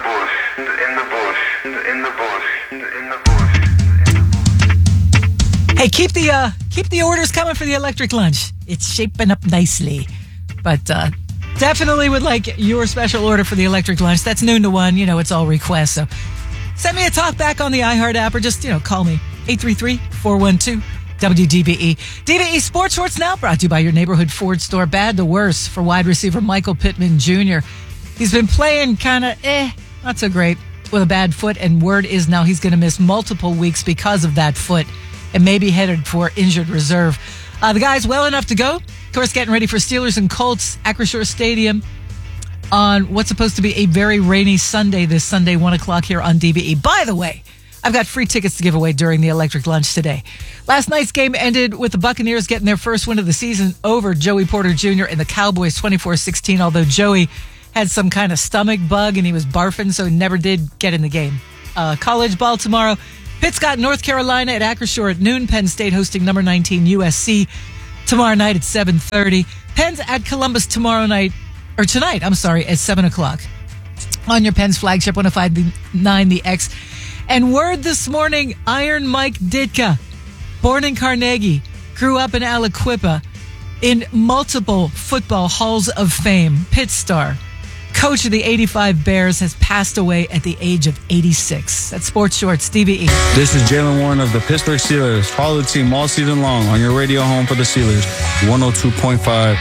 Hey, keep the orders coming for the electric lunch. It's shaping up nicely. But definitely would like your special order for the electric lunch. That's noon to 1. You know, it's all requests. So send me a talk back on the iHeart app or just, call me. 833-412-WDBE. DBE Sports Shorts now brought to you by your neighborhood Ford store. Bad to worse for wide receiver Michael Pittman Jr. He's been playing kind of not so great with a bad foot, and word is now he's going to miss multiple weeks because of that foot and maybe headed for injured reserve. The guy's well enough to go. Of course, getting ready for Steelers and Colts, Acrisure Stadium on what's supposed to be a very rainy Sunday this Sunday, 1 o'clock here on DBE. By the way, I've got free tickets to give away during the electric lunch today. Last night's game ended with the Buccaneers getting their first win of the season over Joey Porter Jr. and the Cowboys 24-16, although Joey had some kind of stomach bug and he was barfing, so he never did get in the game. College ball tomorrow. Pitt's got North Carolina at Acrisure at noon. Penn State hosting number 19 USC tomorrow night at 7:30. Penn's at Columbus tonight at 7 o'clock on your Penn's flagship 105.9 The X. And word this morning, Iron Mike Ditka, born in Carnegie, grew up in Aliquippa, in multiple football halls of fame, Pitt star, coach of the 85 Bears, has passed away at the age of 86. That's Sports Shorts, DVE. This is Jalen Warren of the Pittsburgh Steelers. Follow the team all season long on your radio home for the Steelers, 102.5